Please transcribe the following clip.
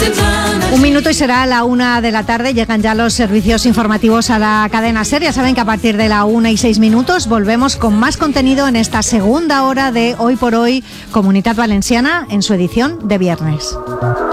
Un minuto y será la 1 de la tarde. Llegan ya los servicios informativos a la cadena SER. Ya saben que a partir de la 1:06 volvemos con más contenido en esta segunda hora de Hoy por Hoy, Comunitat Valenciana, en su edición de viernes.